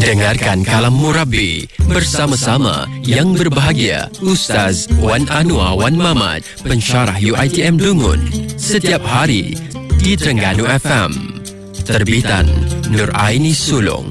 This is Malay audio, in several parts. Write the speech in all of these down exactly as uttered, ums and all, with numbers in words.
Dengarkan Kalam Murabi bersama-sama yang berbahagia Ustaz Wan Anwar Wan Mamat, pensyarah U I T M Dungun, setiap hari di Terengganu F M. Terbitan Nur Aini Sulong.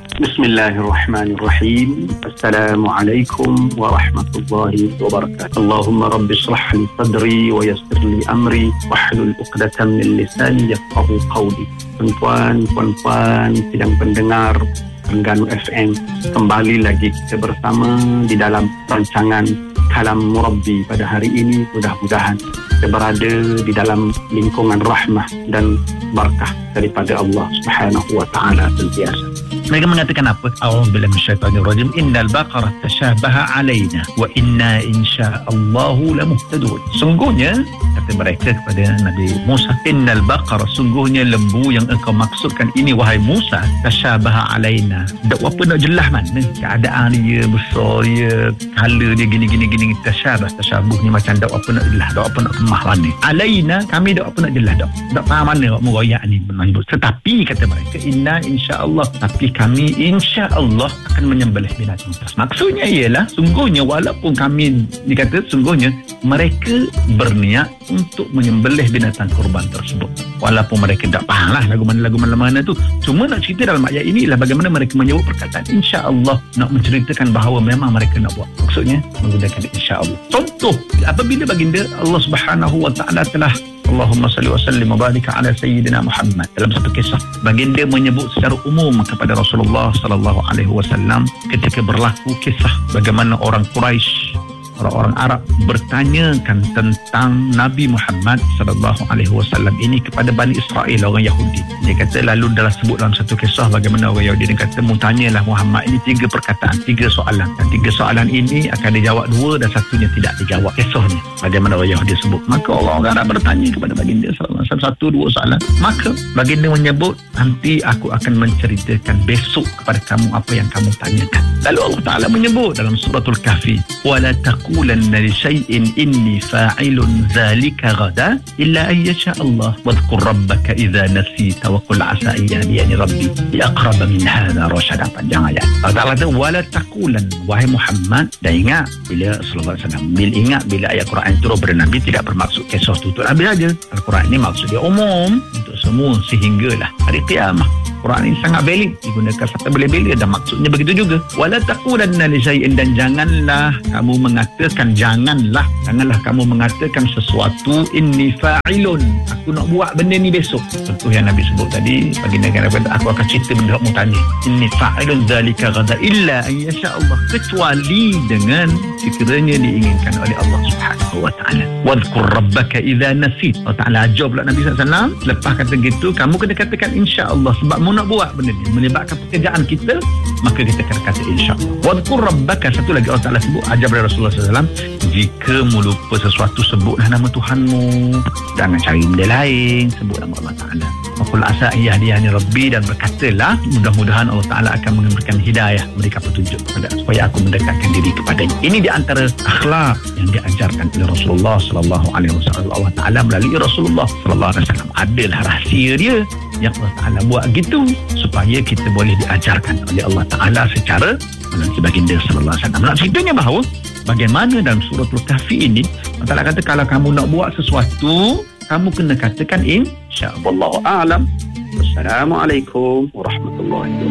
Bismillahirrahmanirrahim. Assalamualaikum warahmatullahi wabarakatuh. Allahumma rabbi shrah li sadri wa yassir li amri wahlul 'uqdatam min lisani yafqahu qawli. Tuan-tuan, puan-puan, sidang pendengar Terengganu F M, kembali lagi kita bersama di dalam rancangan Kalam Murabi pada hari ini. Mudah-mudahan kita berada di dalam lingkungan rahmah dan barakah daripada Allah Subhanahu wa taala sentiasa. Mereka mengatakan apa? A'udzubillahi minasyaitonir rajim. Innal baqara tashabaha alaina wa inna insyaallahu lamuhtadun. Sungguhnya kata mereka kepada Nabi Musa, innal baqara, sungguhnya lembu yang engkau maksudkan ini wahai Musa, tashabaha alaina. Tak apa nak jelas mana keadaan dia, besar dia, color dia gini gini gini, tashabah. Tashabuh ni macam tak apa nak jelas, tak apa nak kemah mana. Alaina, kami tak apa nak jelas, tak. Tak faham mana awak merayak ni menyebut. Tetapi kata mereka, inna insyaallah, tapi kami insya-Allah akan menyembelih binatang tersebut. Maksudnya ialah sungguhnya walaupun kami dikata sungguhnya mereka berniat untuk menyembelih binatang kurban tersebut. Walaupun mereka tak faham lah lagu mana-lagu mana-mana tu. Cuma nak cerita dalam ayat ini ialah bagaimana mereka menyebut perkataan insya-Allah, nak menceritakan bahawa memang mereka nak buat. Maksudnya menggunakan insya-Allah. Contoh, apabila baginda Allah Subhanahu wa taala telah Allahumma salli wa sallim wa barika ala sayyidina Muhammad, dalam satu kisah baginda menyebut secara umum kepada Rasulullah sallallahu alaihi wasallam ketika berlaku kisah bagaimana orang Quraisy, orang-orang Arab bertanyakan tentang Nabi Muhammad sallallahu alaihi wasallam ini kepada Bani Israel, orang Yahudi. Dia kata, lalu dalam sebut dalam satu kisah bagaimana orang Yahudi, dia kata, mu tanyalah Muhammad ini tiga perkataan, tiga soalan, dan tiga soalan ini akan dijawab dua dan satunya tidak dijawab. Kisahnya bagaimana orang Yahudi sebut. Maka orang Arab bertanya kepada baginda sallallahu alaihi wasallam satu dua soalan. Maka baginda menyebut, nanti aku akan menceritakan besok kepada kamu apa yang kamu tanyakan. Lalu Allah Ta'ala menyebut dalam suratul Kahfi, wala taqulanna li syai'in inni fa'ilun zalika ghadan illa an yasha Allah wadhkur rabbaka idza nasita wa qul asa an yahdiyani rabbi li aqrab min hadha rashada. Panjang ayat. Allah Ta'ala kata wala taqulan, wahai Muhammad, dan ingat bila sallallahu alaihi wasallam bil ingat bila ayat Quran turun pada Nabi tidak bermaksud kisah tutur Nabi saja. Al-Quran ini maksud dia umum untuk semua sehinggalah hari kiamat. Quran ini sangat valid, digunakan sampai bila-bila dan maksudnya begitu juga. Wala taqulanna li syai'in, dan janganlah kamu mengatakan janganlah janganlah kamu mengatakan sesuatu inni fa'ilun, aku nak buat benda ni besok. Contoh yang Nabi sebut tadi, baginda kata aku akan cerita benda kamu tanya, inni fa'ilun zalika ghadan illa an yasha Allah, kecuali dengan sekiranya diinginkan oleh Allah Subhanahu wa taala. Wadhkur rabbaka idza nasit. Allah Taala ajar pula Nabi sallallahu alaihi wasallam, lepas kata gitu kamu kena katakan insya-Allah, sebab mu nak buat benda ni menyebabkan pekerjaan kita, maka kita kena kata insya-Allah. Wadhkur rabbaka, satu lagi Allah Taala sebut, ajar kepada Rasulullah sallallahu alaihi wasallam, jika mu lupa sesuatu sebutlah nama Tuhanmu, jangan cari benda lain, sebut nama Allah Taala. Qul asa yahdiyani rabbi, dan berkatalah mudah-mudahan Allah Taala akan memberikan hidayah, memberikan petunjuk kepada supaya aku mendekatkan diri kepadanya. Ini di antara akhlak yang diajarkan oleh Rasulullah sallallahu alaihi wasallam. Allah Taala melalui Rasulullah sallallahu alaihi wasallam, adalah rahsia dia yang Allah Taala buat gitu supaya kita boleh diajarkan oleh Allah Taala secara melalui baginda sallallahu alaihi wasallam. Nak ceritanya bahawa bagaimana dalam suratul Kahfi ini Allah Taala kata kalau kamu nak buat sesuatu, kamu kena katakan insya-Allah. Wallahu a'lam. Wassalamualaikum warahmatullahi wabarakatuh.